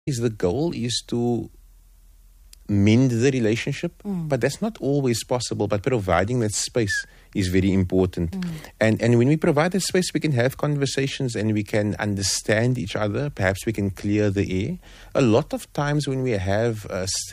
is the goal is to mend the relationship, but that's not always possible. But providing that space is very important. And when we provide that space, we can have conversations and we can understand each other. Perhaps we can clear the air. A lot of times when we have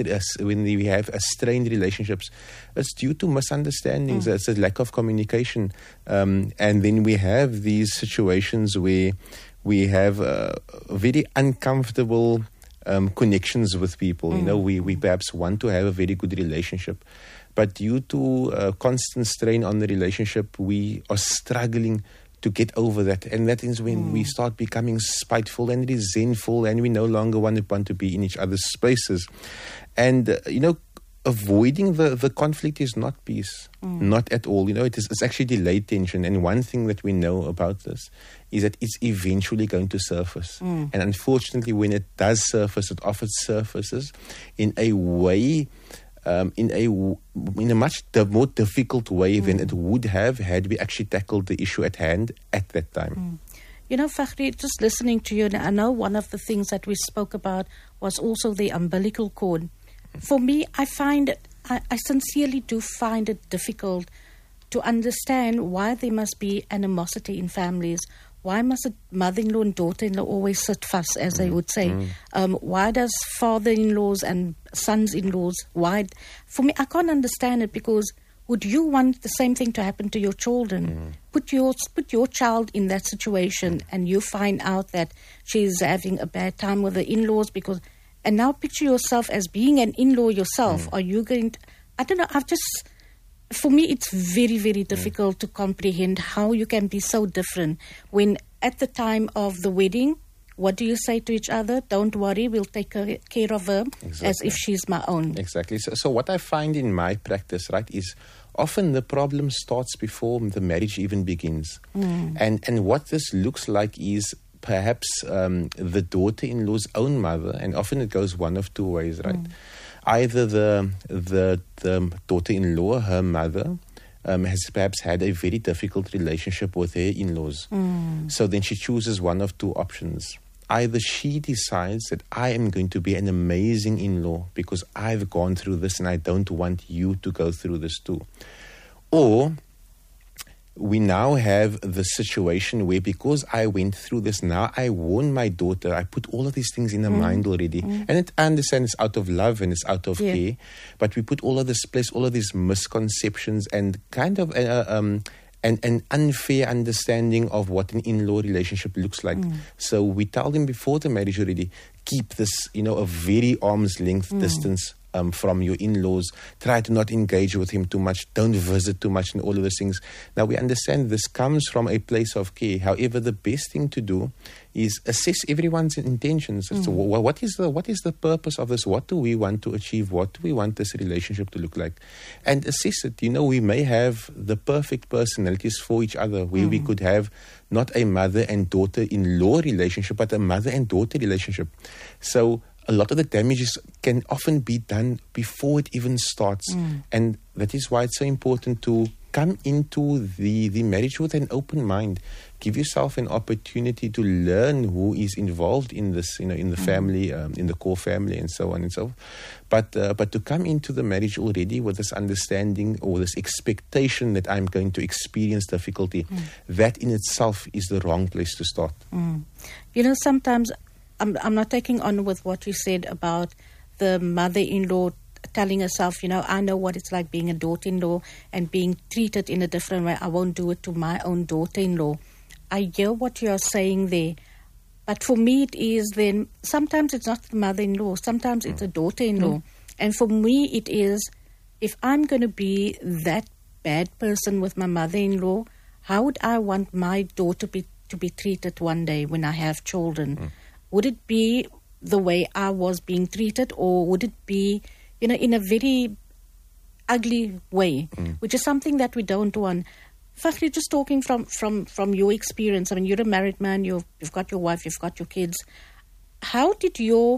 strained relationships, it's due to misunderstandings. It's a lack of communication, and then we have these situations where we have very uncomfortable connections with people. You know, we perhaps want to have a very good relationship, but due to constant strain on the relationship, we are struggling to get over that. And that is when we start becoming spiteful and resentful, and we no longer want to be in each other's spaces. And, avoiding the conflict is not peace, not at all. It's actually delayed tension. And one thing that we know about this is that it's eventually going to surface. And unfortunately, when it does surface, it often surfaces in a way, in a much more difficult way than it would have had we actually tackled the issue at hand at that time. Fakhri, just listening to you, I know one of the things that we spoke about was also the umbilical cord. For me, I sincerely do find it difficult to understand why there must be animosity in families. Why must a mother-in-law and daughter-in-law always sit fuss, as they would say? Why does father-in-laws and sons-in-laws, for me, I can't understand it, because would you want the same thing to happen to your children? Put your child in that situation and you find out that she's having a bad time with the in-laws and now picture yourself as being an in-law yourself. Are you going to... I don't know, for me, it's very, very difficult to comprehend how you can be so different when at the time of the wedding, what do you say to each other? Don't worry, we'll take care of her as if she's my own. Exactly. So what I find in my practice, right, is often the problem starts before the marriage even begins. And what this looks like is perhaps the daughter-in-law's own mother, and often it goes one of two ways, right? Either the daughter-in-law, her mother, has perhaps had a very difficult relationship with her in-laws. So then she chooses one of two options. Either she decides that I am going to be an amazing in-law because I've gone through this and I don't want you to go through this too. Or we now have the situation where because I went through this, now I warn my daughter, I put all of these things in her mind already. And I understand it's out of love and it's out of care, but we put all of this place, all of these misconceptions and kind of an unfair understanding of what an in-law relationship looks like. So we tell them before the marriage already, keep this, a very arm's length distance from your in-laws. Try to not engage with him too much. Don't visit too much and all of those things. Now, we understand this comes from a place of care. However, the best thing to do is assess everyone's intentions. So what is the purpose of this? What do we want to achieve? What do we want this relationship to look like? And assess it. We may have the perfect personalities for each other, where we could have not a mother and daughter-in-law relationship, but a mother and daughter relationship. So a lot of the damages can often be done before it even starts. And that is why it's so important to come into the marriage with an open mind. Give yourself an opportunity to learn who is involved in this, in the family, in the core family and so on and so forth. But to come into the marriage already with this understanding or this expectation that I'm going to experience difficulty, that in itself is the wrong place to start. Sometimes I'm not taking on with what you said about the mother-in-law telling herself, I know what it's like being a daughter-in-law and being treated in a different way. I won't do it to my own daughter-in-law. I hear what you're saying there. But for me, it is then, sometimes it's not the mother-in-law, sometimes it's a daughter-in-law. And for me, it is, if I'm going to be that bad person with my mother-in-law, how would I want my daughter to be treated one day when I have children? Would it be the way I was being treated, or would it be, in a very ugly way, which is something that we don't want? Fakhri, just talking from your experience, I mean, you're a married man, you've got your wife, you've got your kids. How did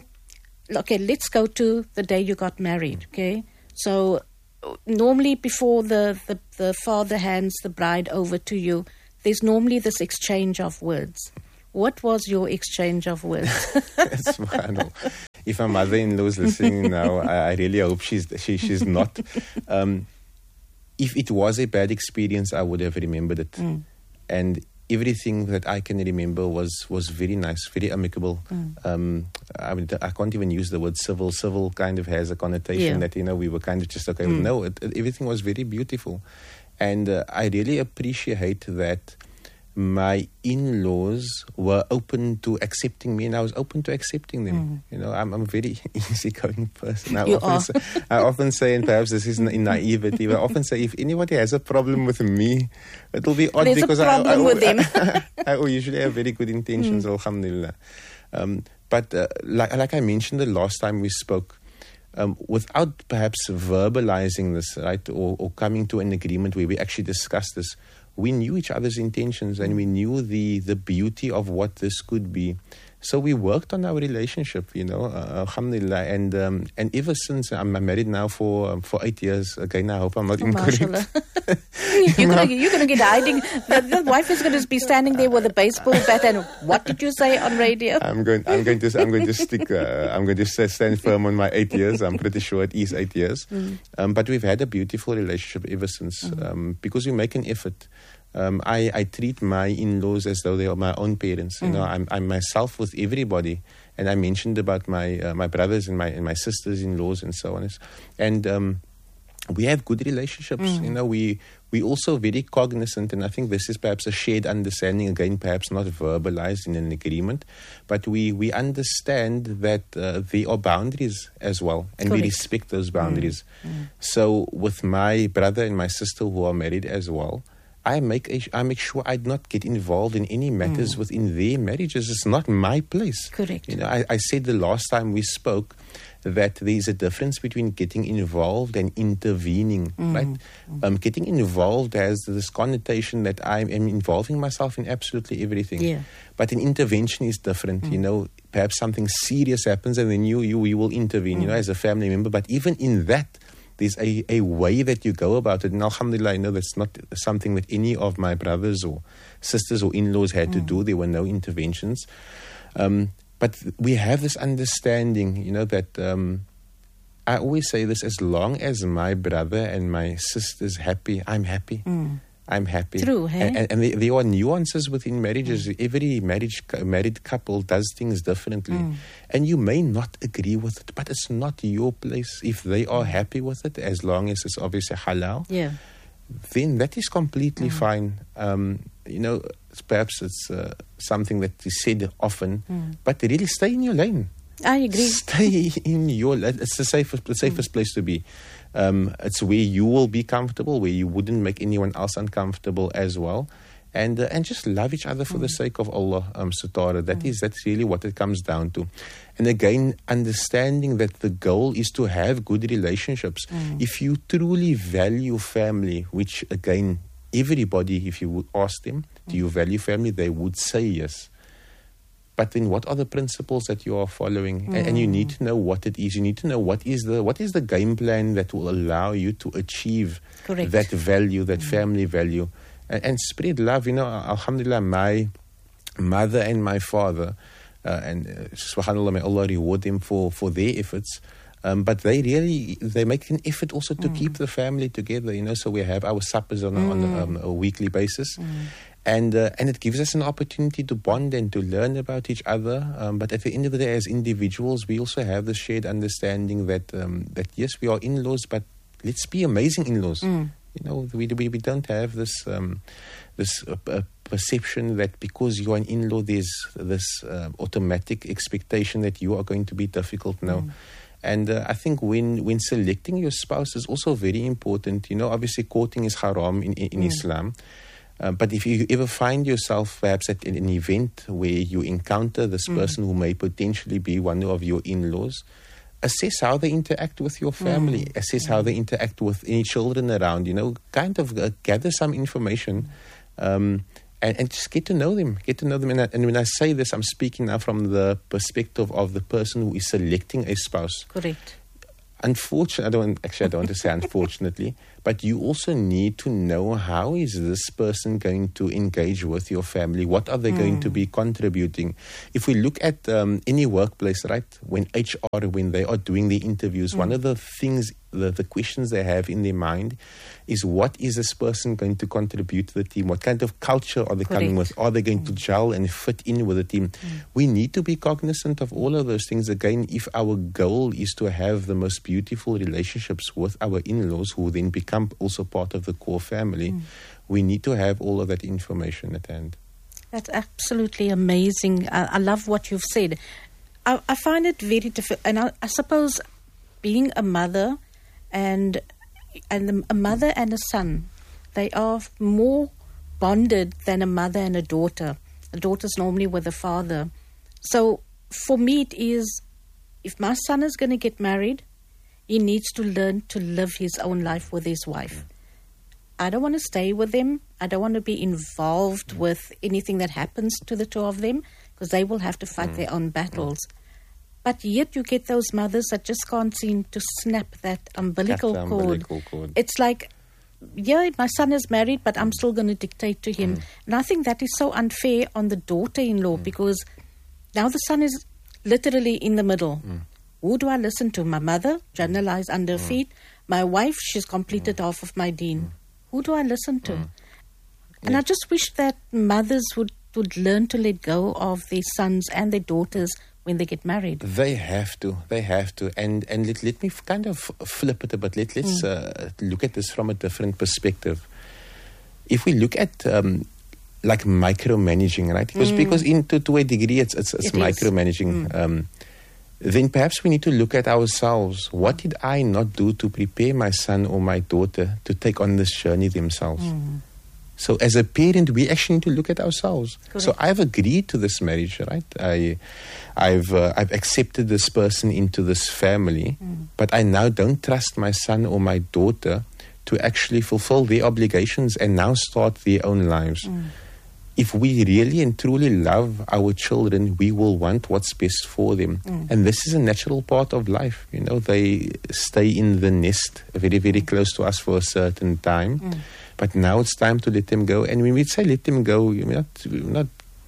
let's go to the day you got married, okay? So normally before the father hands the bride over to you, there's normally this exchange of words. What was your exchange of words? Subhanallah. If my mother-in-law is listening now, I really hope she's not. If it was a bad experience, I would have remembered it. And everything that I can remember was very nice, very amicable. I mean, I can't even use the word civil. Civil kind of has a connotation that, we were kind of just okay. No, everything was very beautiful. And I really appreciate that my in-laws were open to accepting me, and I was open to accepting them. I'm a very easygoing person. I often say, and perhaps this is in naivety, but I often say, if anybody has a problem with me, it will be odd. There's because a problem with them. I usually have very good intentions, alhamdulillah. But like I mentioned the last time we spoke, without perhaps verbalizing this, right, or coming to an agreement where we actually discussed this, we knew each other's intentions and we knew the beauty of what this could be. So we worked on our relationship, alhamdulillah. And ever since, I'm married now for 8 years. Again, I hope I'm not incorrect. You're going to get hiding. The wife is going to be standing there with a baseball bat and what did you say on radio? I'm going to stick. I'm going to stand firm on my 8 years. I'm pretty sure it is 8 years. But we've had a beautiful relationship ever since because we make an effort. I treat my in-laws as though they are my own parents. I'm myself with everybody, and I mentioned about my brothers and my sisters-in-laws and so on. And we have good relationships. We also very cognizant, and I think this is perhaps a shared understanding. Again, perhaps not verbalized in an agreement, but we understand that there are boundaries as well, and we respect those boundaries. So with my brother and my sister who are married as well, I make sure I do not get involved in any matters within their marriages. It's not my place. Correct. I said the last time we spoke that there is a difference between getting involved and intervening. Right? Getting involved has this connotation that I am involving myself in absolutely everything. Yeah. But an intervention is different. Perhaps something serious happens and then you will intervene. As a family member. But even in that, there's a way that you go about it. And alhamdulillah, I know that's not something that any of my brothers or sisters or in-laws had to do. There were no interventions. But we have this understanding, that I always say this, as long as my brother and my sister's happy, I'm happy. I'm happy. True, hey? And there are nuances within marriages. Every married couple does things differently. And you may not agree with it, but it's not your place. If they are happy with it, as long as it's obviously halal, then that is completely fine. Perhaps it's something that is said often, but really stay in your lane. I agree. Stay in your lane. It's the safest place to be. It's where you will be comfortable, where you wouldn't make anyone else uncomfortable as well. And just love each other for the sake of Allah, Sutara. That's really what it comes down to. And again, understanding that the goal is to have good relationships. If you truly value family, which again, everybody, if you would ask them, do you value family? They would say yes. But then what are the principles that you are following? And you need to know what it is. You need to know what is the game plan that will allow you to achieve that value, that family value. And spread love. Alhamdulillah, my mother and my father, and subhanAllah, may Allah reward them for their efforts. But they make an effort also to keep the family together, so we have our suppers on a weekly basis. And it gives us an opportunity to bond and to learn about each other. But at the end of the day, as individuals, we also have this shared understanding that yes, we are in-laws, but let's be amazing in-laws. We don't have this perception that because you are an in-law, there's this automatic expectation that you are going to be difficult. No. And I think when selecting your spouse is also very important. Obviously courting is haram in Islam. But if you ever find yourself perhaps at an event where you encounter this person who may potentially be one of your in-laws, assess how they interact with your family, assess how they interact with any children around, kind of gather some information and just get to know them. And when I say this, I'm speaking now from the perspective of the person who is selecting a spouse. Correct. unfortunately, I don't want to say unfortunately, but you also need to know how is this person going to engage with your family? What are they going to be contributing? If we look at any workplace, right, when they are doing the interviews, one of the things, the questions they have in their mind is, what is this person going to contribute to the team? What kind of culture are they coming with? Are they going to gel and fit in with the team? We need to be cognizant of all of those things. Again, if our goal is to have the most beautiful relationships with our in-laws, who then become also part of the core family, we need to have all of that information at hand. That's absolutely amazing. I love what you've said. I find it very difficult, and I suppose being a mother and a mother and a son, they are more bonded than a mother and a daughter. A daughter's normally with a father. So for me, it is, if my son is going to get married, he needs to learn to live his own life with his wife. I don't want to stay with them. I don't want to be involved with anything that happens to the two of them, because they will have to fight their own battles. But yet you get those mothers that just can't seem to snap that umbilical cord. It's like, yeah, my son is married, but I'm still going to dictate to him. And I think that is so unfair on the daughter-in-law, because now the son is literally in the middle. Who do I listen to? My mother, Jannah lies under her feet. My wife, she's completed half of my deen. Who do I listen to? And I just wish that mothers would learn to let go of their sons and their daughters when they get married. They have to. And let me kind of flip it a bit. Let's look at this from a different perspective. If we look at like micromanaging, right? Because to a degree it's micromanaging. Then perhaps we need to look at ourselves. What did I not do to prepare my son or my daughter to take on this journey themselves? So as a parent, we actually need to look at ourselves. Correct. So I've agreed to this marriage, right? I've accepted this person into this family, but I now don't trust my son or my daughter to actually fulfill their obligations and now start their own lives. If we really and truly love our children, we will want what's best for them. And this is a natural part of life. You know, they stay in the nest very, very close to us for a certain time. But now it's time to let them go. And when we say let them go, we're not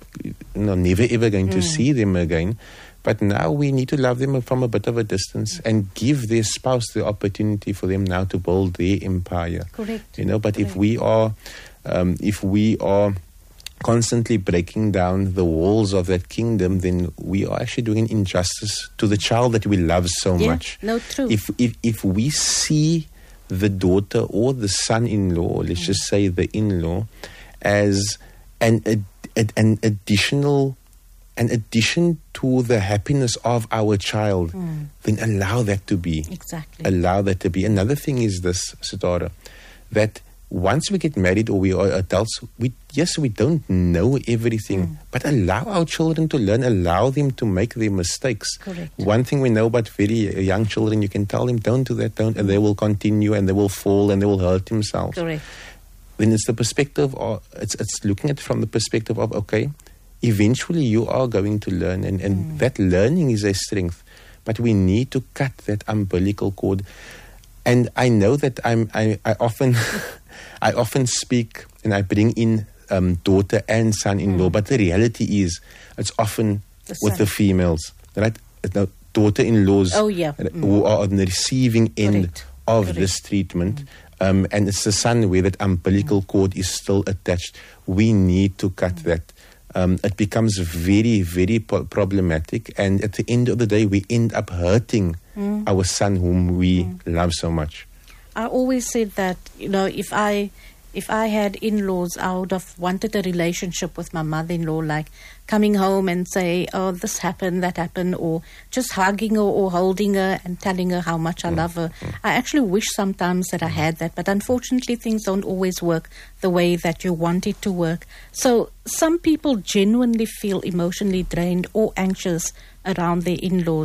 never ever going to see them again. But now we need to love them from a bit of a distance and give their spouse the opportunity for them now to build their empire. Correct. You know, but if we are constantly breaking down the walls of that kingdom, then we are actually doing an injustice to the child that we love so much. No, true. If we see the daughter or the son-in-law, let's just say the in-law, as an addition to the happiness of our child, then allow that to be. Exactly. Allow that to be. Another thing is this, Sitara, that once we get married or we are adults, we don't know everything, but allow our children to learn, allow them to make their mistakes. Correct. One thing we know about very young children, you can tell them, don't do that, and they will continue and they will fall and they will hurt themselves. Correct. Then it's the perspective, it's looking at it from the perspective of, okay, eventually you are going to learn, and that learning is a strength, but we need to cut that umbilical cord. And I know that I often speak and I bring in daughter and son-in-law, but the reality is it's often with the females, right? The daughter-in-laws who are on the receiving end of this treatment, and it's the son where that umbilical cord is still attached. We need to cut that. It becomes very, very problematic, and at the end of the day, we end up hurting our son whom we love so much. I always said that, if I had in-laws, I would have wanted a relationship with my mother-in-law, like coming home and say, oh, this happened, that happened, or just hugging her or holding her and telling her how much I love her. I actually wish sometimes that I had that, but unfortunately things don't always work the way that you want it to work. So some people genuinely feel emotionally drained or anxious around their in-laws.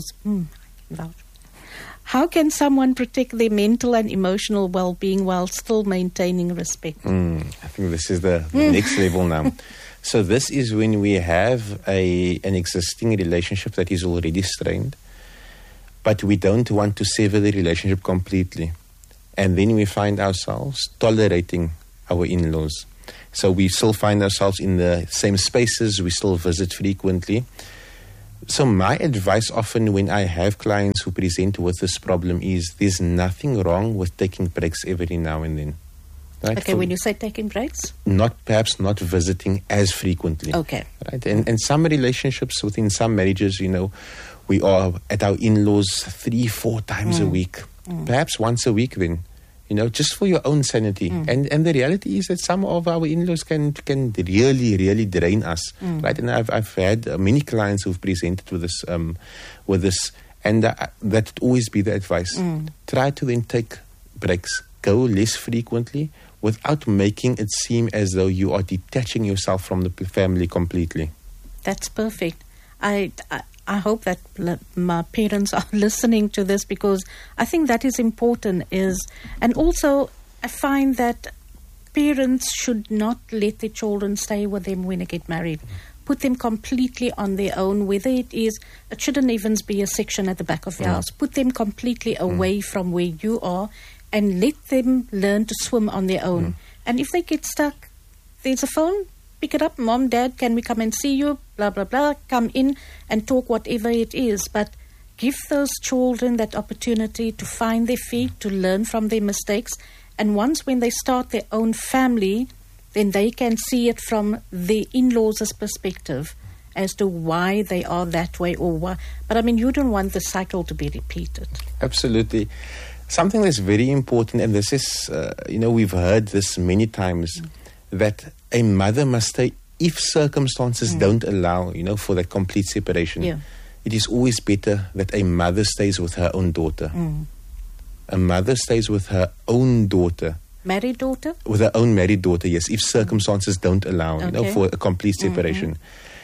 How can someone protect their mental and emotional well-being while still maintaining respect? I think this is the next level now. So this is when we have an existing relationship that is already strained, but we don't want to sever the relationship completely. And then we find ourselves tolerating our in-laws. So we still find ourselves in the same spaces, we still visit frequently. So my advice often when I have clients who present with this problem is there's nothing wrong with taking breaks every now and then. Right? Okay, when you say taking breaks? Perhaps not visiting as frequently. Okay. Right? And some relationships within some marriages, we are at our in-laws 3-4 times a week. Perhaps once a week then. Just for your own sanity. And the reality is that some of our in-laws can really, really drain us, right? And I've had many clients who've presented with this, and that would always be the advice. Try to then take breaks, go less frequently, without making it seem as though you are detaching yourself from the family completely. That's perfect. I hope that my parents are listening to this, because I think that is important. And also I find that parents should not let their children stay with them when they get married. Put them completely on their own, whether it shouldn't even be a section at the back of your house. Put them completely away from where you are and let them learn to swim on their own. And if they get stuck, there's a phone. Pick it up, Mom, Dad, can we come and see you? Blah, blah, blah. Come in and talk whatever it is. But give those children that opportunity to find their feet, to learn from their mistakes. And once when they start their own family, then they can see it from the in-laws' perspective as to why they are that way or why. But you don't want the cycle to be repeated. Absolutely. Something that's very important, and this is, we've heard this many times, that a mother must stay if circumstances don't allow, for that complete separation. Yeah. It is always better that a mother stays with her own daughter. A mother stays with her own daughter. Married daughter? With her own married daughter, yes, if circumstances don't allow, for a complete separation.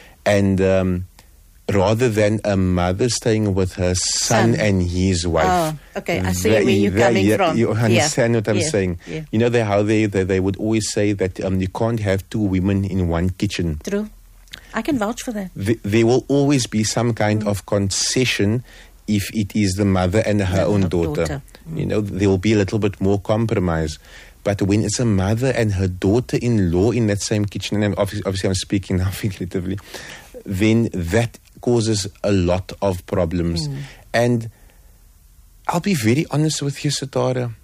And rather than a mother staying with her son and his wife. Oh, okay, I see where you're coming from. You understand what I'm saying? Yeah. How they would always say that you can't have two women in one kitchen. True. I can vouch for that. There will always be some kind of concession if it is the mother and her own daughter. There will be a little bit more compromise. But when it's a mother and her daughter-in-law in that same kitchen, and obviously I'm speaking now figuratively, then that causes a lot of problems. And I'll be very honest with you, Sitara.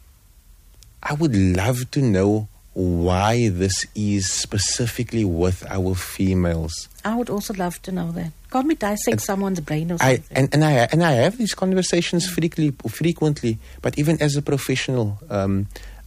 I would love to know why this is specifically with our females. I would also love to know that. Can't we dissect someone's brain or something? And I have these conversations frequently, but even as a professional, I'm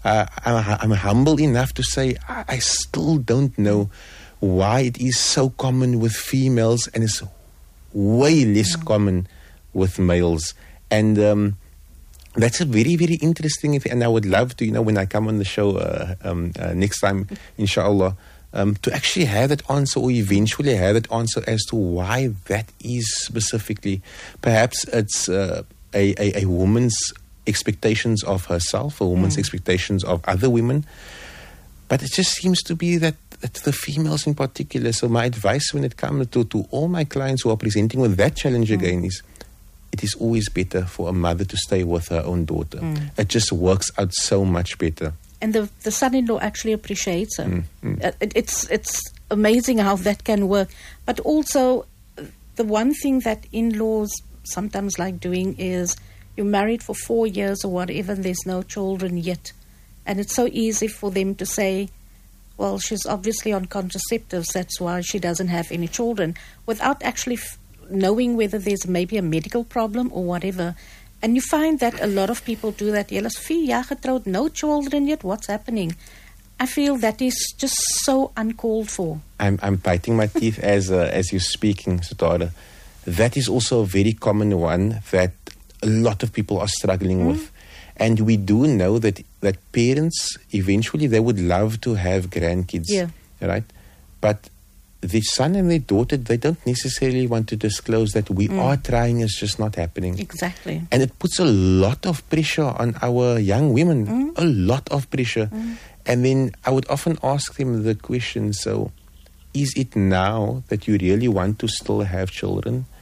humble enough to say I still don't know why it is so common with females and it's way less common with males. And that's a very, very interesting thing. And I would love to, when I come on the show next time, inshallah, to actually have that answer, or eventually have that answer as to why that is specifically. Perhaps it's a woman's expectations of herself, a woman's expectations of other women. But it just seems to be that the females in particular. So my advice when it comes to all my clients who are presenting with that challenge again is, it is always better for a mother to stay with her own daughter. It just works out so much better. And the son-in-law actually appreciates her. It's amazing how that can work. But also, the one thing that in-laws sometimes like doing is, you're married for 4 years or whatever, and there's no children yet. And it's so easy for them to say, well, she's obviously on contraceptives, that's why she doesn't have any children, without actually knowing whether there's maybe a medical problem or whatever. And you find that a lot of people do that. Julle is 4 jaar getrouwd, no children yet, what's happening? I feel that is just so uncalled for. I'm biting my teeth as you're speaking, Sitara. That is also a very common one that a lot of people are struggling with. And we do know that parents, eventually, they would love to have grandkids, right? But the son and their daughter, they don't necessarily want to disclose that we are trying, it's just not happening. Exactly. And it puts a lot of pressure on our young women, a lot of pressure. And then I would often ask them the question, so is it now that you really want to still have children?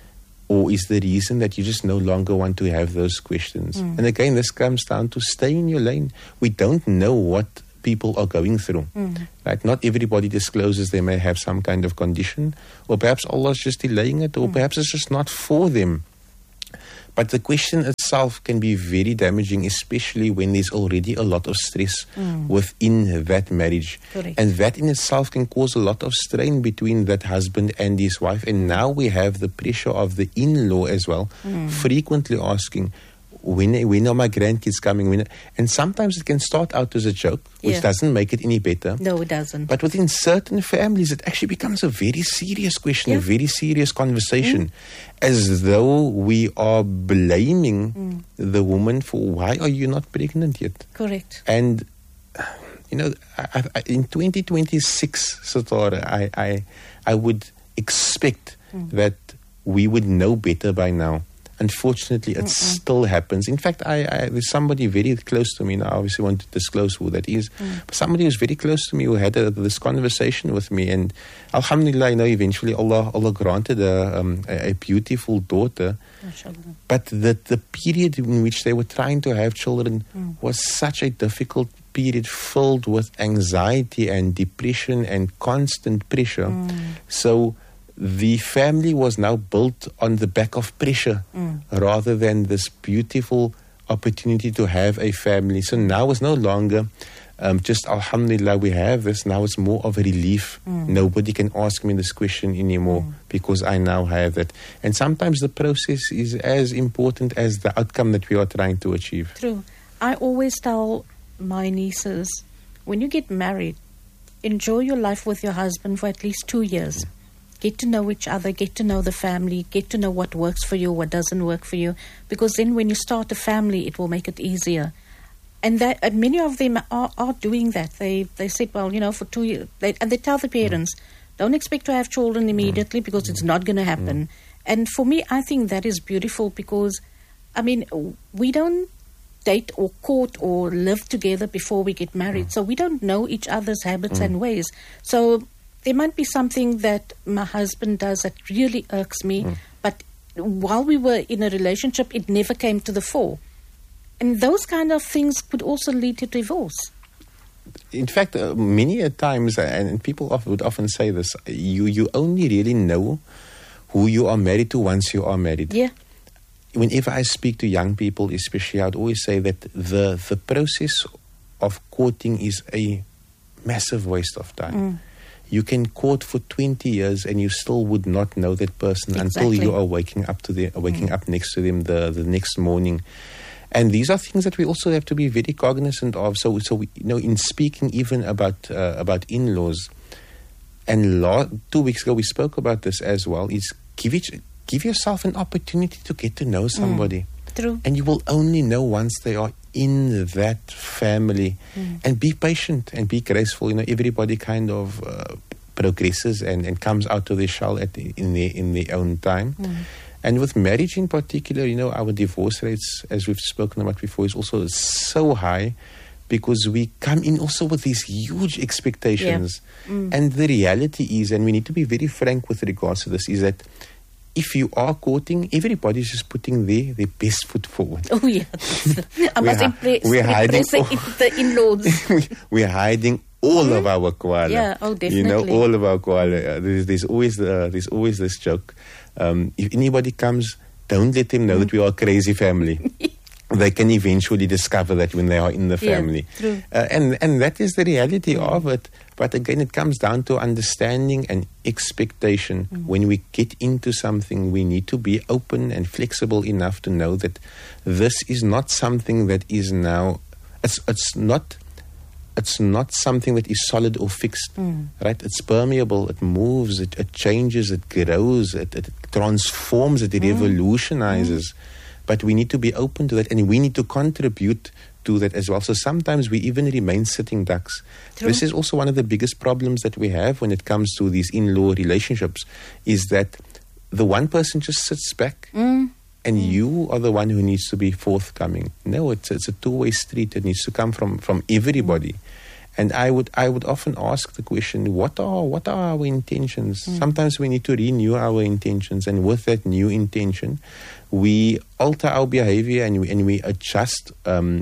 Or is the reason that you just no longer want to have those questions? And again, this comes down to stay in your lane. We don't know what people are going through. Right? Not everybody discloses they may have some kind of condition, or perhaps Allah's just delaying it, or perhaps it's just not for them. But the question itself can be very damaging, especially when there's already a lot of stress within that marriage. Correct. And that in itself can cause a lot of strain between that husband and his wife. And now we have the pressure of the in-law as well, frequently asking, when are my grandkids coming? And sometimes it can start out as a joke, which doesn't make it any better. No, it doesn't. But within certain families, it actually becomes a very serious question, a very serious conversation, as though we are blaming the woman for, why are you not pregnant yet? Correct. And, you know, in 2026, Satara, I would expect that we would know better by now. Unfortunately, it still happens. In fact, there's somebody very close to me, and I obviously want to disclose who that is, but somebody who's very close to me who had this conversation with me, and alhamdulillah, you know, eventually Allah granted a beautiful daughter. Mashallah. But the period in which they were trying to have children was such a difficult period, filled with anxiety and depression and constant pressure. So the family was now built on the back of pressure rather than this beautiful opportunity to have a family. So now it's no longer just alhamdulillah we have this. Now it's more of a relief. Nobody can ask me this question anymore because I now have it. And sometimes the process is as important as the outcome that we are trying to achieve. True. I always tell my nieces, when you get married, enjoy your life with your husband for at least 2 years. Get to know each other, get to know the family, get to know what works for you, what doesn't work for you. Because then when you start a family, it will make it easier. And that many of them are doing that. They said, well, you know, for 2 years. And they tell the parents, don't expect to have children immediately because it's not going to happen. And for me, I think that is beautiful because, I mean, we don't date or court or live together before we get married. So we don't know each other's habits and ways. So there might be something that my husband does that really irks me, but while we were in a relationship, it never came to the fore. And those kind of things could also lead to divorce. In fact, many a times, and people would often say this, you only really know who you are married to once you are married. Yeah. Whenever I speak to young people, especially, I would always say that the process of courting is a massive waste of time. You can court for 20 years and you still would not know that person until you are waking up next to them the next morning. And these are things that we also have to be very cognizant of. So we, you know, in speaking even about in-laws, and 2 weeks ago we spoke about this as well, is give yourself an opportunity to get to know somebody. True. And you will only know once they are in that family. And be patient and be graceful. You know, everybody kind of progresses and comes out of their shell in their own time. And with marriage in particular, you know, our divorce rates, as we've spoken about before, is also so high because we come in also with these huge expectations. And the reality is, and we need to be very frank with regards to this, is that if you are courting, everybody's just putting their best foot forward. Oh, yeah. I must impress the in-laws. We're hiding all of our koala. Yeah, oh, definitely. You know, all of our koala. There's always this joke. If anybody comes, don't let them know that we are a crazy family. They can eventually discover that when they are in the family. True. And that is the reality of it. But again, it comes down to understanding and expectation. When we get into something, we need to be open and flexible enough to know that this is not something that is now, it's not something that is solid or fixed, right? It's permeable, it moves, it changes, it grows, it transforms, it revolutionizes. But we need to be open to that, and we need to contribute to that as well. So sometimes we even remain sitting ducks. True. This is also one of the biggest problems that we have when it comes to these in-law relationships, is that the one person just sits back and you are the one who needs to be forthcoming. No, it's a two-way street. It needs to come from everybody. And I would often ask the question, what are our intentions? Sometimes we need to renew our intentions, and with that new intention, we alter our behavior and we adjust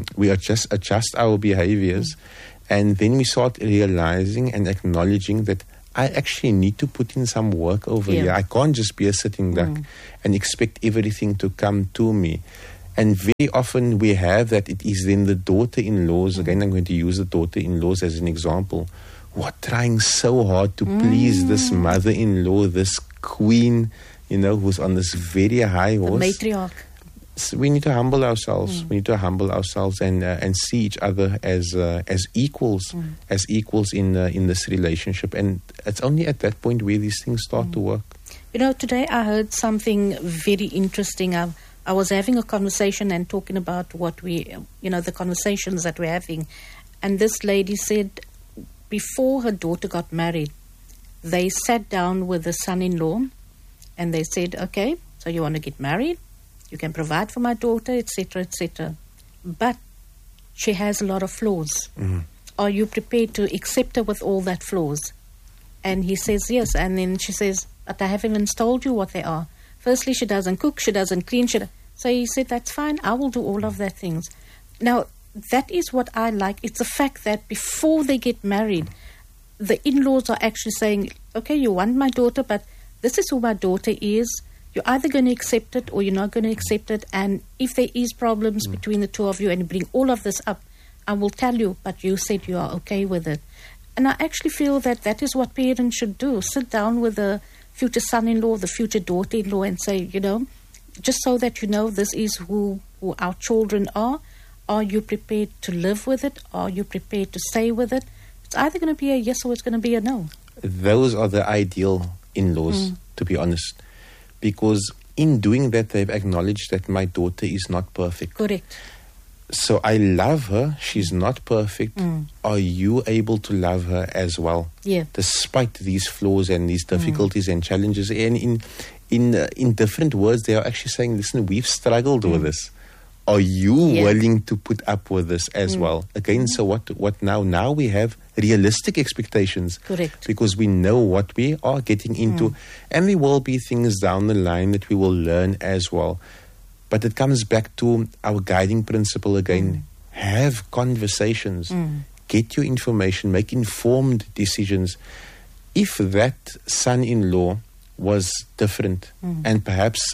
our behaviors, and then we start realizing and acknowledging that I actually need to put in some work over here. I can't just be a sitting duck and expect everything to come to me. And very often we have that it is then the daughter-in-laws, again I'm going to use the daughter-in-laws as an example, who are trying so hard to please this mother-in-law, this queen, who's on this very high horse. The matriarch. So we need to humble ourselves. We need to humble ourselves and see each other as equals, in this relationship. And it's only at that point where these things start to work. Today I heard something very interesting. I was having a conversation and talking about what the conversations that we're having. And this lady said before her daughter got married, they sat down with the son-in-law and they said, okay, so you want to get married? You can provide for my daughter, etc., etc. But she has a lot of flaws. Are you prepared to accept her with all that flaws? And he says, yes. And then she says, but I haven't even told you what they are. Firstly, she doesn't cook, she doesn't clean. So he said, that's fine, I will do all of that things. Now, that is what I like. It's the fact that before they get married, the in-laws are actually saying, okay, you want my daughter, but this is who my daughter is. You're either going to accept it or you're not going to accept it. And if there is problems between the two of you and you bring all of this up, I will tell you, but you said you are okay with it. And I actually feel that that is what parents should do. Sit down with the future son-in-law, the future daughter-in-law, and say, just so that this is who our children are. Are you prepared to live with it? Are you prepared to stay with it? It's either going to be a yes or it's going to be a no. Those are the ideal in-laws, to be honest. Because in doing that, they've acknowledged that my daughter is not perfect. Correct. So I love her. She's not perfect. Are you able to love her as well? Yeah. Despite these flaws and these difficulties and challenges. And in different words, they are actually saying, listen, we've struggled with this. Are you willing to put up with this as well? Again, so what now? Now we have realistic expectations. Correct. Because we know what we are getting into. And there will be things down the line that we will learn as well. But it comes back to our guiding principle again. Have conversations. Get your information. Make informed decisions. If that son-in-law was different and perhaps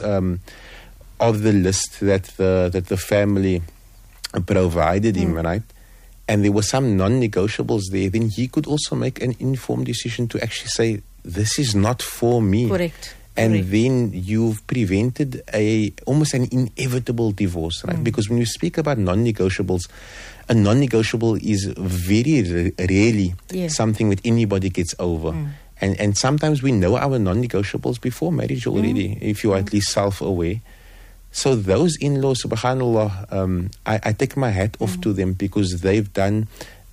of the list that the family provided him, right? And there were some non-negotiables there, then he could also make an informed decision to actually say, this is not for me. Correct. And then you've prevented almost an inevitable divorce, right? Because when you speak about non-negotiables, a non-negotiable is very rarely something that anybody gets over. And sometimes we know our non-negotiables before marriage already, if you are at least self-aware. So those in-laws, subhanAllah, I take my hat off to them because they've done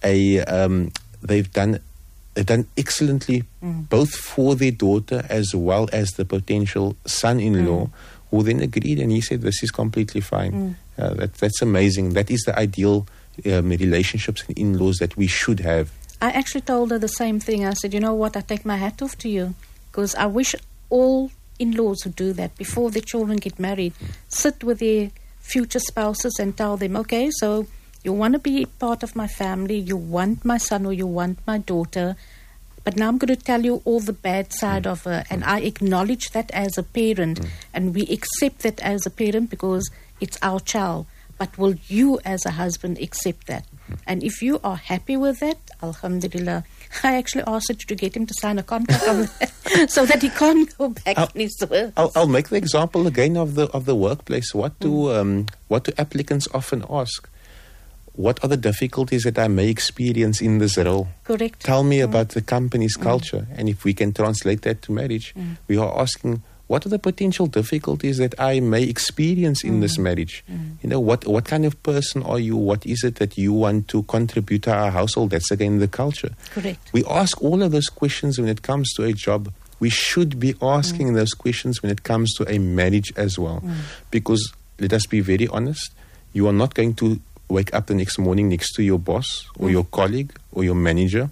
excellently both for their daughter as well as the potential son-in-law, who then agreed and he said, this is completely fine. That's amazing. That is the ideal relationships and in-laws that we should have. I actually told her the same thing. I said, you know what, I take my hat off to you because I wish all in-laws who do that before their children get married, sit with their future spouses and tell them, okay, so you want to be part of my family, you want my son or you want my daughter, but now I'm going to tell you all the bad side of her, and I acknowledge that as a parent, and we accept that as a parent because it's our child. But will you as a husband accept that? And if you are happy with that, alhamdulillah. I actually asked her to get him to sign a contract on that so that he can't go back in his work. I'll make the example again of the workplace. What do applicants often ask? What are the difficulties that I may experience in this role? Correct. Tell me about the company's culture. And if we can translate that to marriage, we are asking, what are the potential difficulties that I may experience in this marriage? You know, what kind of person are you? What is it that you want to contribute to our household? That's again the culture. Correct. We ask all of those questions when it comes to a job. We should be asking those questions when it comes to a marriage as well. Because, let us be very honest, you are not going to wake up the next morning next to your boss or your colleague or your manager,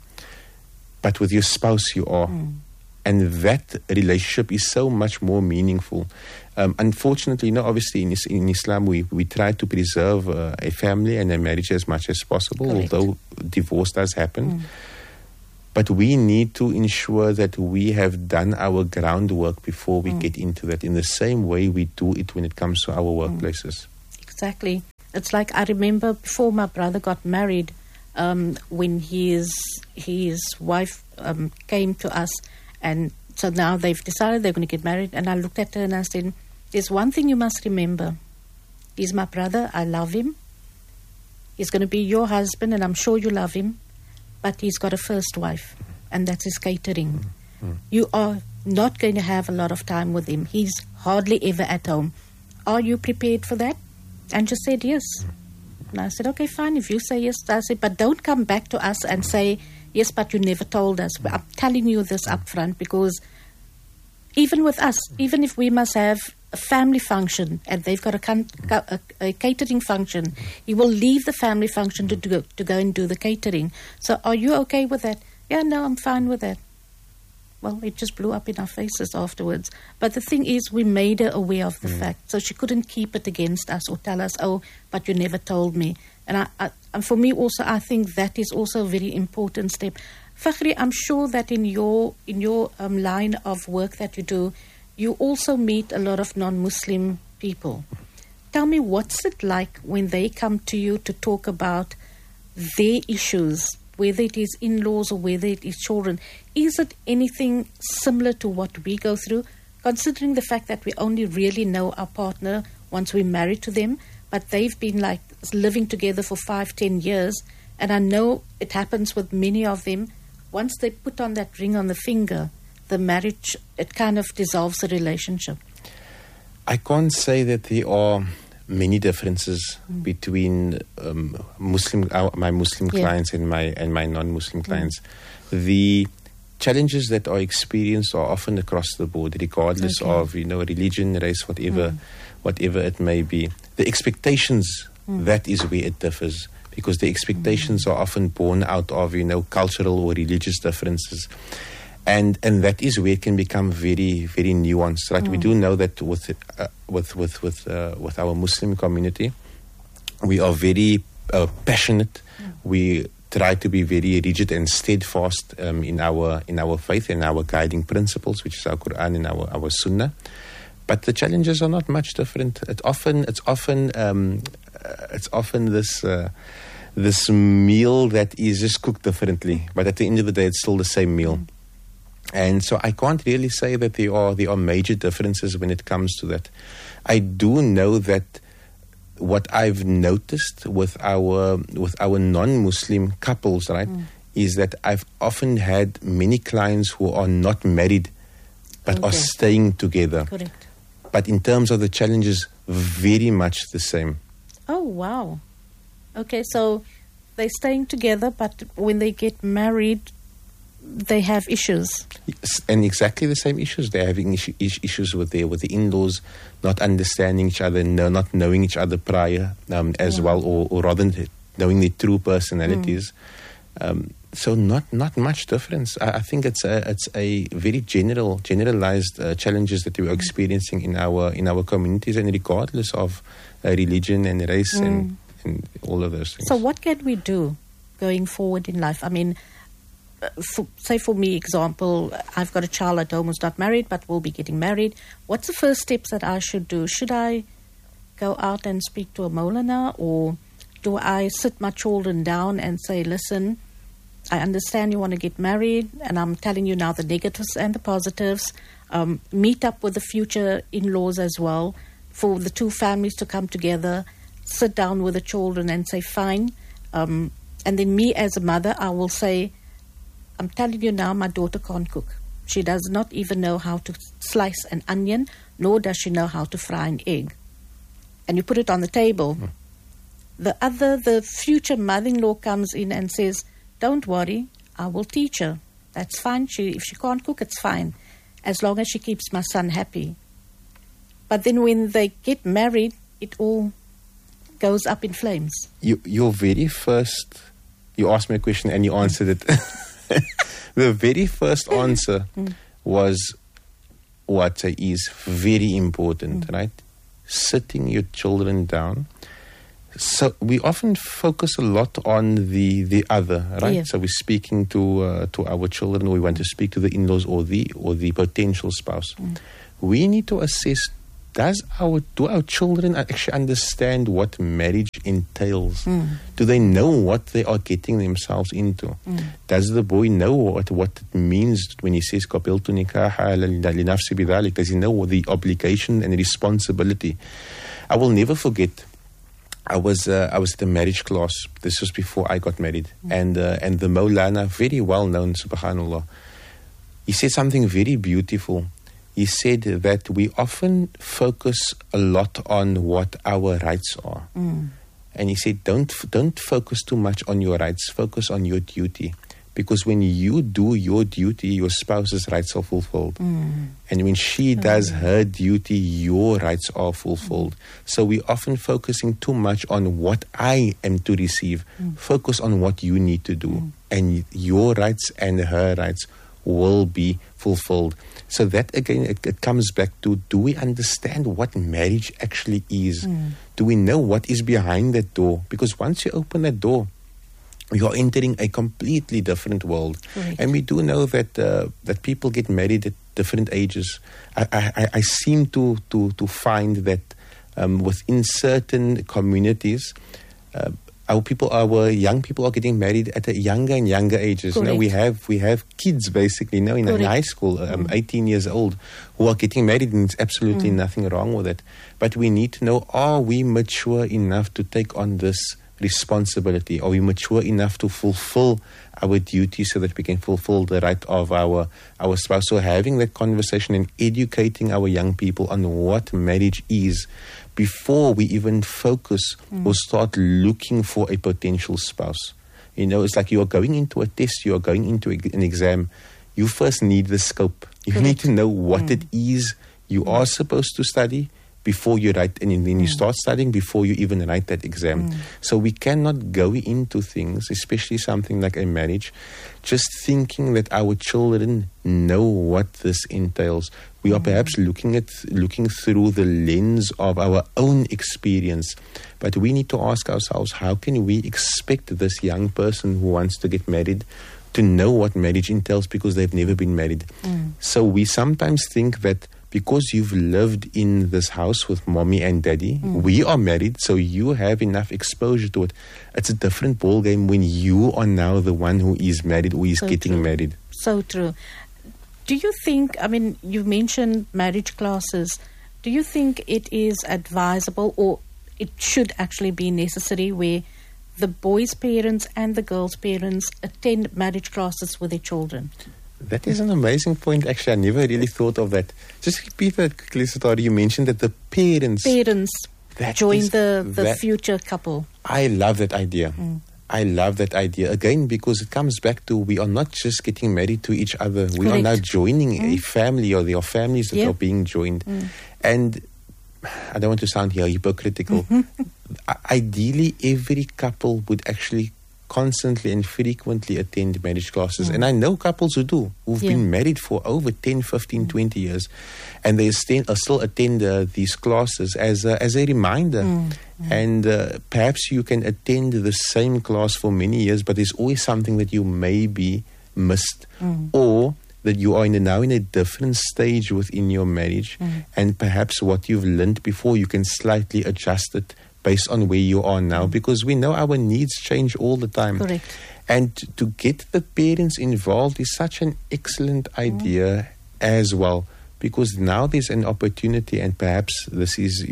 but with your spouse you are. And that relationship is so much more meaningful. Unfortunately, obviously in Islam we try to preserve a family and a marriage as much as possible, Correct. although divorce does happen. But we need to ensure that we have done our groundwork before we get into that, in the same way we do it when it comes to our workplaces. Exactly. It's like I remember before my brother got married, when his wife came to us, and so now they've decided they're going to get married. And I looked at her and I said, "There's one thing you must remember. He's my brother. I love him. He's going to be your husband, and I'm sure you love him. But he's got a first wife, and that's his catering. You are not going to have a lot of time with him. He's hardly ever at home. Are you prepared for that?" And she said yes. And I said, "Okay, fine, if you say yes." I said, "But don't come back to us and say, yes, but you never told us." But I'm telling you this up front, because even with us, even if we must have a family function and they've got a catering function, he will leave the family function to go and do the catering. So are you okay with that? "Yeah, no, I'm fine with that." Well, it just blew up in our faces afterwards. But the thing is, we made her aware of the fact, so she couldn't keep it against us or tell us, "Oh, but you never told me." And and for me also, I think that is also a very important step. Fakhri, I'm sure that in your line of work that you do, you also meet a lot of non-Muslim people. Tell me, what's it like when they come to you to talk about their issues, whether it is in-laws or whether it is children? Is it anything similar to what we go through, considering the fact that we only really know our partner once we're married to them, but they've been like living together for 5-10 years, and I know it happens with many of them. Once they put on that ring on the finger, the marriage, it kind of dissolves the relationship. I can't say that there are many differences between my Muslim clients and my non-Muslim clients. The challenges that are experienced are often across the board, regardless of religion, race, whatever it may be. The expectations, that is where it differs, because the expectations are often born out of cultural or religious differences. And that is where it can become very, very nuanced. Right? We do know that with our Muslim community, we are very passionate. We try to be very rigid and steadfast in our faith and our guiding principles, which is our Quran and our Sunnah. But the challenges are not much different. It's often this meal that is just cooked differently. But at the end of the day, it's still the same meal. And so I can't really say that there are major differences when it comes to that. I do know that what I've noticed with our non-Muslim couples, right, is that I've often had many clients who are not married but are staying together. Correct. But in terms of the challenges, very much the same. Oh, wow. Okay, so they're staying together, but when they get married, they have issues. And exactly the same issues. They're having issues with the in-laws, not understanding each other, not knowing each other prior as well, or rather knowing their true personalities. So not much difference. I think it's a very generalized challenges that we are experiencing in our communities, and regardless of religion and race and all of those things. So what can we do going forward in life? I mean, for me, example, I've got a child at home who's not married but will be getting married. What's the first steps that I should do? Should I go out and speak to a Maulana, or do I sit my children down and say, "Listen, I understand you want to get married, and I'm telling you now the negatives and the positives. Meet up with the future in-laws as well, for the two families to come together, sit down with the children and say, fine." And then me as a mother, I will say, "I'm telling you now, my daughter can't cook. She does not even know how to slice an onion, nor does she know how to fry an egg." And you put it on the table. The future mother-in-law comes in and says, "Don't worry, I will teach her. That's fine. If she can't cook, it's fine, as long as she keeps my son happy." But then when they get married, it all goes up in flames. Your very first you asked me a question and you answered it. The very first answer was what is very important, right? Sitting your children down. So we often focus a lot on the other, right? Yeah. So we're speaking to our children, or we want to speak to the in-laws or the potential spouse. We need to assess: do our children actually understand what marriage entails? Do they know what they are getting themselves into? Does the boy know what it means when he says "Qabiltu nikaha li nafsi bidhalik"? Does he know the obligation and responsibility? I will never forget. I was at a marriage class. This was before I got married, and the Maulana, very well known, subhanallah, he said something very beautiful. He said that we often focus a lot on what our rights are, and he said don't focus too much on your rights. Focus on your duty, because when you do your duty, your spouse's rights are fulfilled. And when she does her duty, your rights are fulfilled. So we're often focusing too much on what I am to receive. Focus on what you need to do. And your rights and her rights will be fulfilled. So that again, it comes back to, do we understand what marriage actually is? Do we know what is behind that door? Because once you open that door, you are entering a completely different world. Right. And we do know that people get married at different ages. I seem to find that within certain communities, our young people are getting married at a younger and younger ages. Correct. We have kids basically now in high school, 18 years old, who are getting married, and there's absolutely nothing wrong with it. But we need to know: are we mature enough to take on this responsibility? Are we mature enough to fulfill our duty so that we can fulfill the right of our spouse? So having that conversation and educating our young people on what marriage is before we even focus or start looking for a potential spouse. You know, it's like you are going into a test, you are going into an exam. You first need the scope. You need to know what it is you are supposed to study before you write, and then you start studying before you even write that exam. So we cannot go into things, especially something like a marriage, just thinking that our children know what this entails. We are perhaps looking through the lens of our own experience, but we need to ask ourselves: how can we expect this young person who wants to get married to know what marriage entails, because they've never been married? So we sometimes think that because you've lived in this house with mommy and daddy, we are married, so you have enough exposure to it. It's a different ballgame when you are now the one who is married or is getting married. So true. Do you think, I mean, you mentioned marriage classes. Do you think it is advisable, or it should actually be necessary, where the boys' parents and the girls' parents attend marriage classes with their children? That is an amazing point. Actually, I never really thought of that. Just repeat that quickly, Satari. You mentioned that the parents join the future couple. I love that idea. I love that idea. Again, because it comes back to, we are not just getting married to each other. We are now joining a family, or there are families that are being joined. And I don't want to sound here hypocritical. Ideally, every couple would actually constantly and frequently attend marriage classes. And I know couples who've been married for over 10, 15, 20 years, and they still attend these classes as a reminder. And perhaps you can attend the same class for many years, but there's always something that you maybe missed, or that you are now in a different stage within your marriage, and perhaps what you've learned before, you can slightly adjust it based on where you are now, because we know our needs change all the time. Correct. And to get the parents involved is such an excellent idea as well, because now there's an opportunity, and perhaps this is,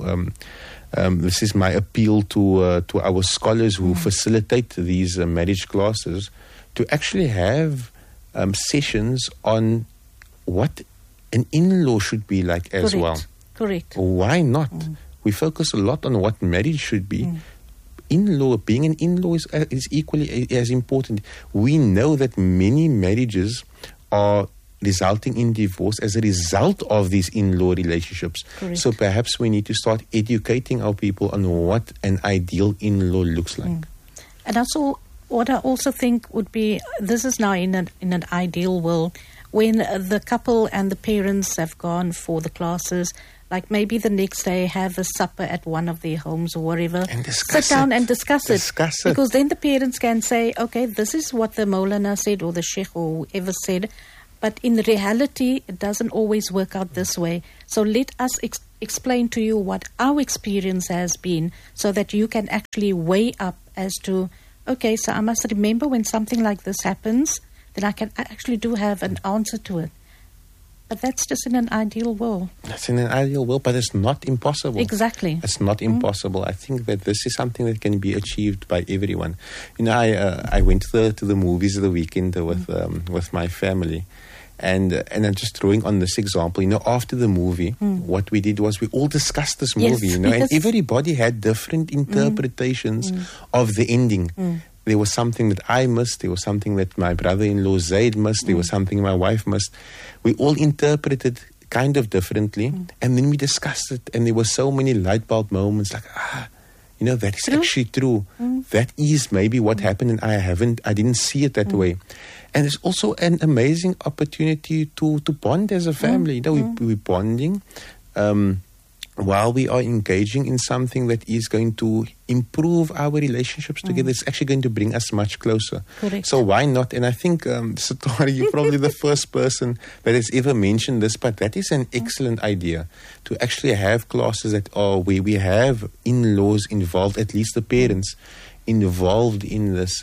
this is my appeal to our scholars who facilitate these marriage classes, to actually have sessions on what an in-law should be like as well. Correct. Why not? We focus a lot on what marriage should be. In-law, being an in-law is equally as important. We know that many marriages are resulting in divorce as a result of these in-law relationships. Correct. So perhaps we need to start educating our people on what an ideal in-law looks like. And also, what I also think would be, this is now in an ideal world, when the couple and the parents have gone for the classes, like maybe the next day have a supper at one of their homes or whatever. And discuss Sit down it. and discuss it. Discuss it. Because then the parents can say, okay, this is what the Maulana said or the Sheikh or whoever said. But in reality, it doesn't always work out this way. So let us explain to you what our experience has been so that you can actually weigh up as to, okay, so I must remember when something like this happens, then I actually do have an answer to it. But that's just in an ideal world. That's in an ideal world, but it's not impossible. Exactly. It's not impossible. I think that this is something that can be achieved by everyone. You know, I went to the movies the weekend with my family. And I'm just throwing on this example, you know, after the movie, what we did was we all discussed this movie, you know, and everybody had different interpretations of the ending. There was something that I missed. There was something that my brother-in-law Zaid missed. There was something my wife missed. We all interpreted kind of differently, and then we discussed it, and there were so many light bulb moments like, you know, that is actually true. That is maybe what happened, and I didn't see it that way. And it's also an amazing opportunity to bond as a family. You know, we're bonding while we are engaging in something that is going to improve our relationships together. It's actually going to bring us much closer. Correct. So why not? And I think, Sitora, you're probably the first person that has ever mentioned this, but that is an excellent idea, to actually have classes that are where we have in-laws involved, at least the parents involved in this,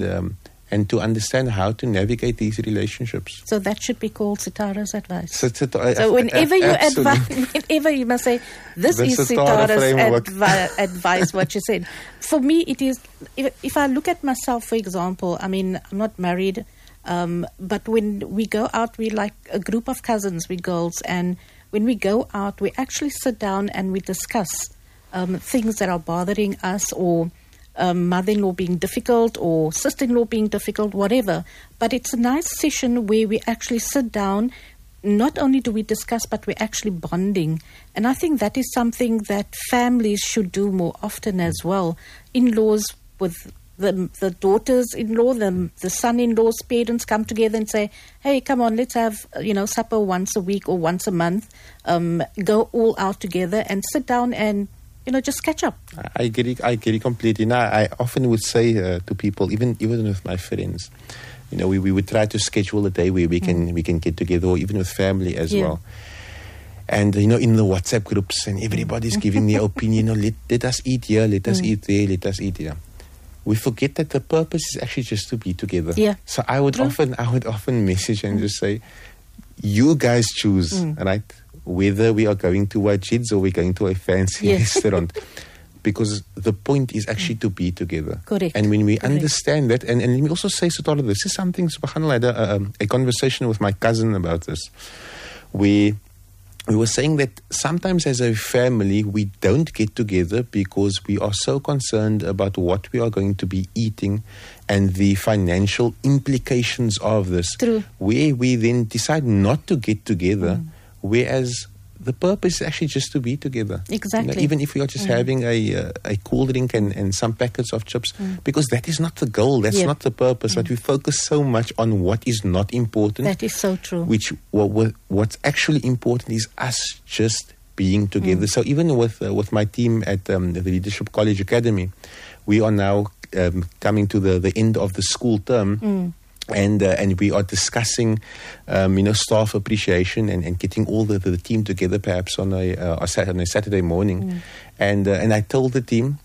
and to understand how to navigate these relationships. So that should be called Sitara's advice. So whenever you advise, whenever you must say, this is Sitara's advice, what you said. For me, it is, if I look at myself, for example, I mean, I'm not married, but when we go out, we like a group of cousins, we girls, and when we go out, we actually sit down and we discuss things that are bothering us, or mother-in-law being difficult or sister-in-law being difficult, whatever. But it's a nice session where we actually sit down. Not only do we discuss, but we're actually bonding. And I think that is something that families should do more often as well. In-laws with the daughters-in-law, the son-in-law's parents come together and say, hey, come on, let's have, supper once a week or once a month. Go all out together and sit down and just catch up. I get it completely. Now, I often would say to people, even with my friends, we would try to schedule a day where we can get together, or even with family as well. And in the WhatsApp groups, and everybody's giving their opinion. Let us eat here, let us eat there, let us eat here. We forget that the purpose is actually just to be together. Yeah. So I would often message and just say, you guys choose, right? Whether we are going to Wajid's or we're going to a fancy restaurant. Because the point is actually to be together. Correct. And when we understand that, and let me also say, Sitara, this is something, subhanAllah, I had a conversation with my cousin about this. We were saying that sometimes as a family, we don't get together because we are so concerned about what we are going to be eating and the financial implications of this. True. Where we then decide not to get together, whereas the purpose is actually just to be together. Exactly. Even if we are just having a cool drink and some packets of chips, because that is not the goal, that's not the purpose. But we focus so much on what is not important. That is so true. What's actually important is us just being together. So even with my team at the Leadership College Academy, we are now coming to the end of the school term. And we are discussing, staff appreciation and getting all the team together, perhaps on a Saturday morning. And I told the team,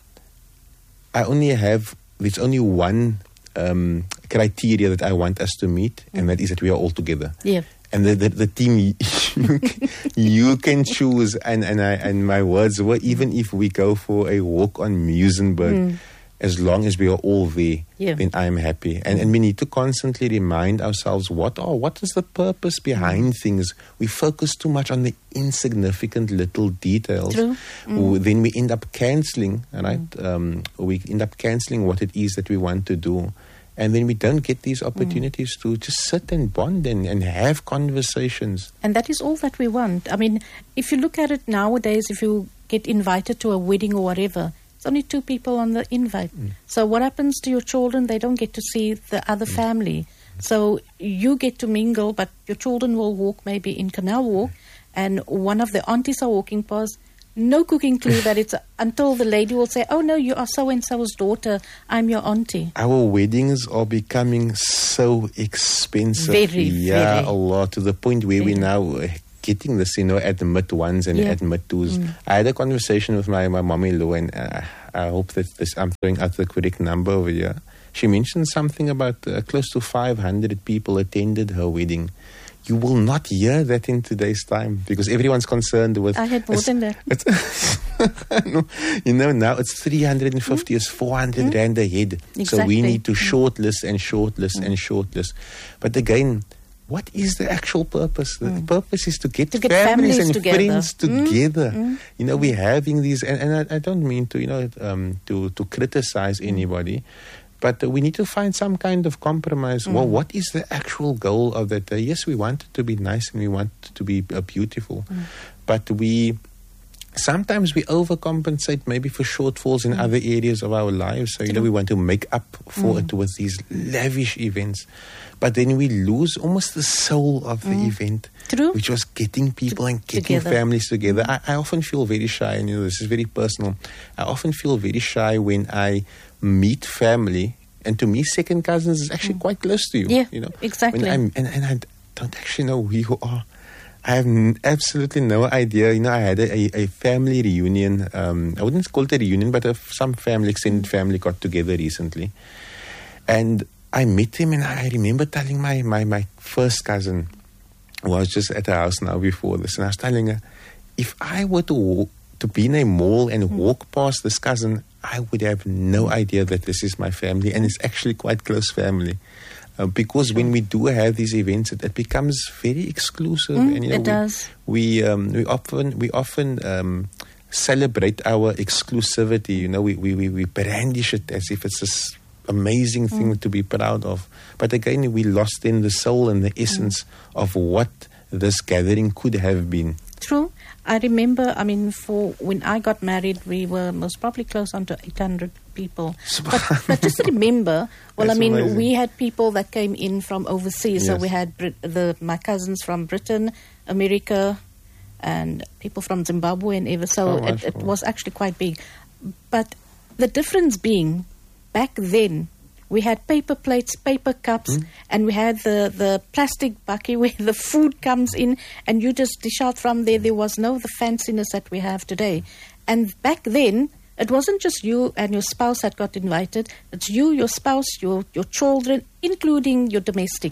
there's only one criteria that I want us to meet, and that is that we are all together. Yeah. And the team, you can choose. And my words were, even if we go for a walk on Muizenberg, as long as we are all there, then I'm happy. And we need to constantly remind ourselves, what is the purpose behind things? We focus too much on the insignificant little details. True. Then we end up cancelling, right? We end up cancelling what it is that we want to do. And then we don't get these opportunities to just sit and bond and have conversations. And that is all that we want. I mean, if you look at it nowadays, if you get invited to a wedding or whatever, It's only 2 people on the invite. So what happens to your children? They don't get to see the other family. So you get to mingle, but your children will walk maybe in Canal Walk, and one of the aunties are walking past. No cooking clue that it's until the lady will say, "Oh no, you are so and so's daughter. I'm your auntie." Our weddings are becoming so expensive. Very. A lot, to the point where we're now getting this, at mid ones and at mid twos. I had a conversation with my mom-in-law, and I hope that I'm throwing out the correct number over here. She mentioned something about close to 500 people attended her wedding. You will not hear that in today's time because everyone's concerned with... I had more than that. Now it's 350, it's 400 rand a head. Exactly. So we need to shortlist and shortlist and shortlist. But again, what is the actual purpose? The purpose is to get families and together. friends together. We're having these... And I don't mean to criticize anybody, but we need to find some kind of compromise. Well, what is the actual goal of that day? Yes, we want it to be nice and we want it to be beautiful. But sometimes we overcompensate maybe for shortfalls in other areas of our lives. So, we want to make up for it with these lavish events. But then we lose almost the soul of the event, which was getting people and getting families together. I often feel very shy, and this is very personal. I often feel very shy when I meet family, and to me, second cousins is actually quite close to you. Yeah, exactly. And I don't actually know who you are. I have absolutely no idea. I had a family reunion. I wouldn't call it a reunion, but some extended family got together recently. And I met him, and I remember telling my first cousin, who was just at the house now before this, and I was telling her, if I were to be in a mall and walk past this cousin, I would have no idea that this is my family, and it's actually quite close family. Because when we do have these events, it becomes very exclusive. And, it does. We often celebrate our exclusivity. We brandish it as if it's this amazing thing to be proud of. But again, we lost in the soul and the essence of what this gathering could have been. True. I remember, for when I got married, we were most probably close on to 800 people. But just remember, amazing. We had people that came in from overseas. Yes. So we had my cousins from Britain, America, and people from Zimbabwe and ever. So it was actually quite big. But the difference being, back then, we had paper plates, paper cups, and we had the plastic bucket where the food comes in, and you just dish out from there. There was no the fanciness that we have today. And back then, it wasn't just you and your spouse that got invited. It's you, your spouse, your children, including your domestic.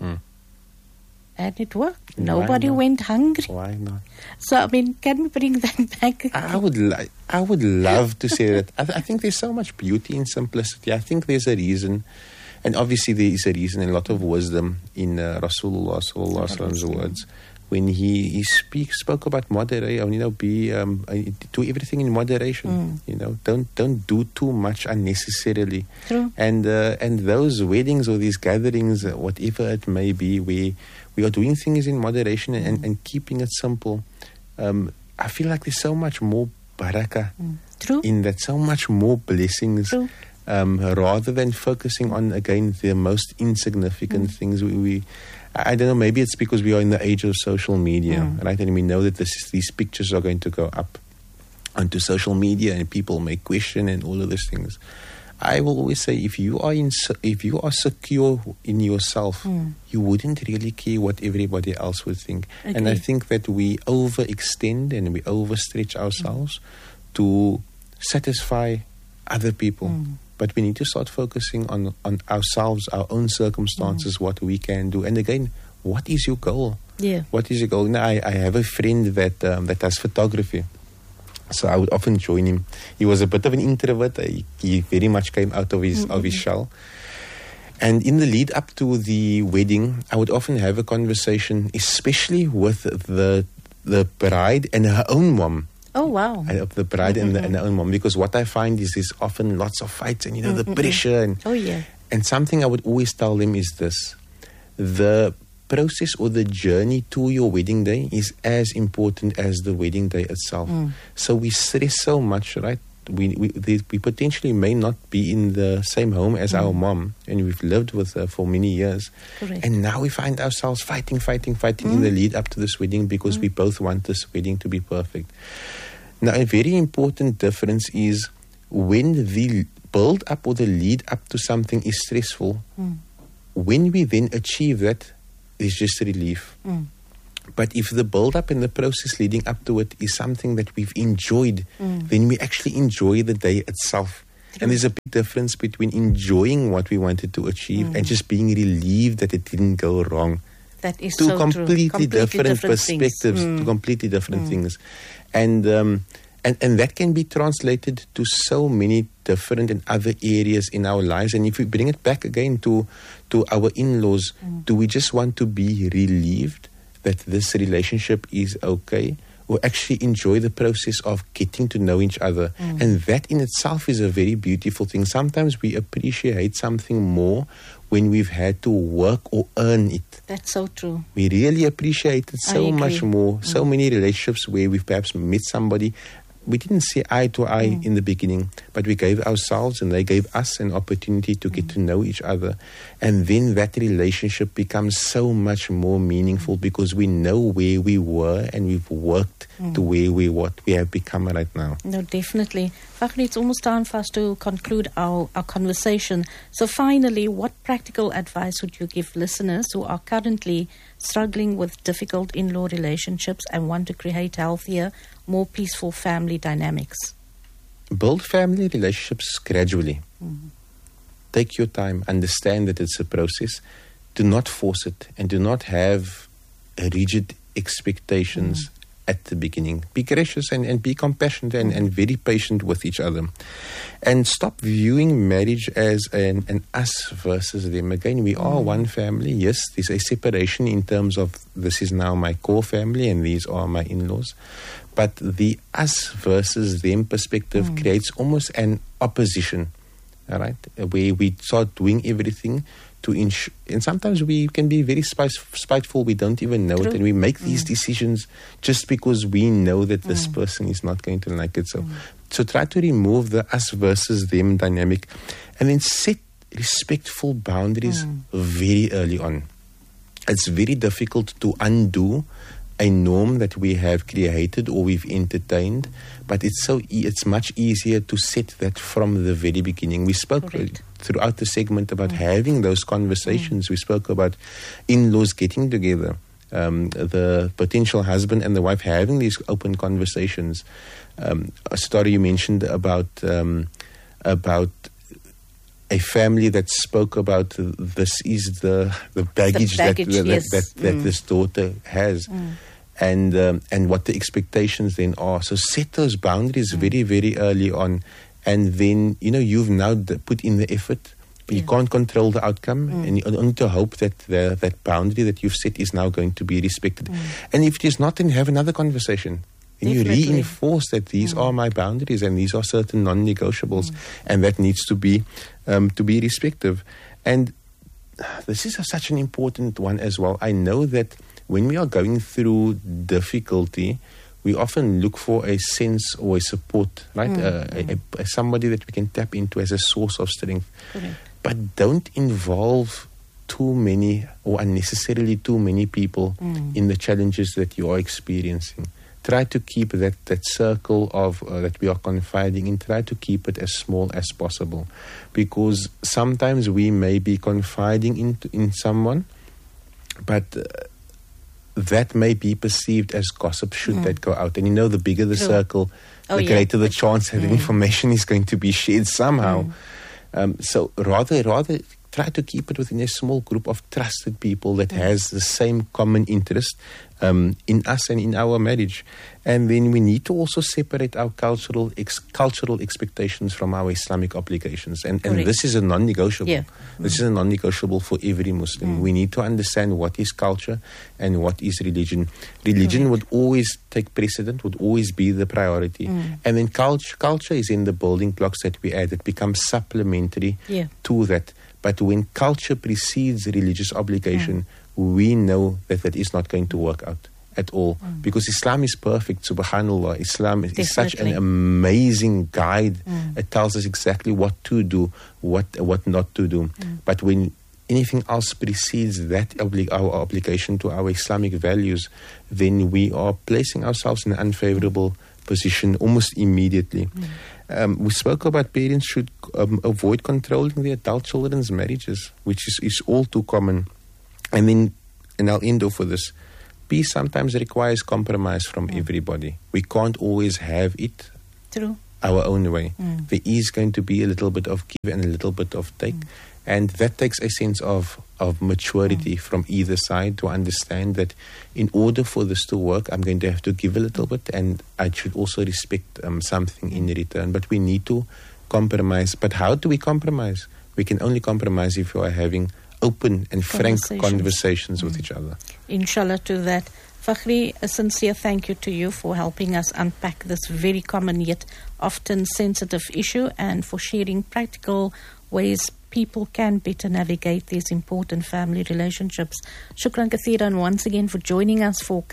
And it worked. Nobody went hungry. Why not? So, can we bring that back? I would love to say that. I think there's so much beauty in simplicity. I think there's a reason, and obviously there is a reason, and a lot of wisdom in Rasulullah sallallahu alaihi wasallam's words when he spoke about moderation. Do everything in moderation. Don't do too much unnecessarily. True. And those weddings or these gatherings, whatever it may be, we are doing things in moderation and keeping it simple. I feel like there's so much more barakah in that, so much more blessings, rather than focusing on, again, the most insignificant things. I don't know, maybe it's because we are in the age of social media, right? And we know that these pictures are going to go up onto social media and people may question and all of these things. I will always say, if you are secure in yourself, you wouldn't really care what everybody else would think. Okay. And I think that we overextend and we overstretch ourselves to satisfy other people. But we need to start focusing on ourselves, our own circumstances, what we can do. And again, what is your goal? Yeah. What is your goal? Now, I have a friend that does photography. So I would often join him. He was a bit of an introvert. He very much came out of his shell. And in the lead up to the wedding, I would often have a conversation, especially with the bride and her own mom. Oh, wow. The bride and her own mom. Because what I find is there's often lots of fights and, the pressure. And, and something I would always tell them is this. The process or the journey to your wedding day is as important as the wedding day itself. So we stress so much, right? we potentially may not be in the same home as our mom, and we've lived with her for many years. Correct. And now we find ourselves fighting in the lead up to this wedding because we both want this wedding to be perfect. Now, a very important difference is when the build up or the lead up to something is stressful, when we then achieve that, it's just relief. But if the build up and the process leading up to it is something that we've enjoyed, then we actually enjoy the day itself. And there's a big difference between enjoying what we wanted to achieve and just being relieved that it didn't go wrong. That is Two so completely true. different perspectives, two completely different things. And that can be translated to so many different and other areas in our lives. And if we bring it back again to our in-laws, do we just want to be relieved that this relationship is okay, or actually enjoy the process of getting to know each other? And that in itself is a very beautiful thing. Sometimes we appreciate something more when we've had to work or earn it. That's so true. We really appreciate it so I much agree. more. So many relationships where we've perhaps met somebody, we didn't see eye to eye in the beginning, but we gave ourselves and they gave us an opportunity to get to know each other. And then that relationship becomes so much more meaningful because we know where we were and we've worked to where we have become right now. No, definitely. Fagri, it's almost time for us to conclude our conversation. So finally, what practical advice would you give listeners who are currently struggling with difficult in-law relationships and want to create healthier, more peaceful family dynamics? Build family relationships gradually. Take your time, understand that it's a process. Do not force it and do not have rigid expectations at the beginning. Be gracious and be compassionate and very patient with each other. And stop viewing marriage as an us versus them. Again, we are one family. Yes, there's a separation in terms of this is now my core family and these are my in-laws. But the us versus them perspective creates almost an opposition, all right, where we start doing everything to ensure, and sometimes we can be very spiteful, we don't even know it, and we make these decisions just because we know that this person is not going to like it. So try to remove the us versus them dynamic and then set respectful boundaries very early on. It's very difficult to undo a norm that we have created or we've entertained, but it's much easier to set that from the very beginning. We spoke throughout the segment about having those conversations. We spoke about in-laws getting together, the potential husband and the wife having these open conversations. A story you mentioned about a family that spoke about this is the baggage, that this daughter has. And what the expectations then are. So set those boundaries very, very early on. And then, you've now put in the effort. But you can't control the outcome. And you only to hope that that boundary that you've set is now going to be respected. And if it is not, then have another conversation. And you reinforce that these are my boundaries and these are certain non-negotiables. And that needs to be respective. And this is such an important one as well. I know that when we are going through difficulty, we often look for a sense or a support, right? Somebody that we can tap into as a source of strength. But don't involve too many or unnecessarily too many people in the challenges that you are experiencing. Try to keep that circle of that we are confiding in, try to keep it as small as possible. Because sometimes we may be confiding in someone, but that may be perceived as gossip should that go out. And the bigger the circle, the greater the chance that the information is going to be shared somehow. So rather try to keep it within a small group of trusted people that has the same common interest in us and in our marriage. And then we need to also separate our cultural expectations from our Islamic obligations. And this is a non-negotiable. This is a non-negotiable for every Muslim. We need to understand what is culture and what is religion. Religion would always take precedent, would always be the priority. And then culture is in the building blocks that we add that become supplementary to that. But when culture precedes religious obligation, we know that is not going to work out. at all, because Islam is perfect. Subhanallah, Islam is such an Definitely. amazing guide. It tells us exactly what to do, what not to do. But when anything else precedes that our obligation to our Islamic values, then we are placing ourselves in an unfavorable position almost immediately. We spoke about parents should avoid controlling their adult children's marriages, which is all too common. And I'll end off with this. Peace sometimes requires compromise from everybody. We can't always have it True. our own way. There is going to be a little bit of give and a little bit of take. And that takes a sense of maturity from either side to understand that in order for this to work, I'm going to have to give a little bit, and I should also respect something in return. But we need to compromise. But how do we compromise? We can only compromise if we are having open and frank conversations with each other. Inshallah to that. Fakhri, a sincere thank you to you for helping us unpack this very common yet often sensitive issue, and for sharing practical ways people can better navigate these important family relationships. Shukran kathiran once again for joining us for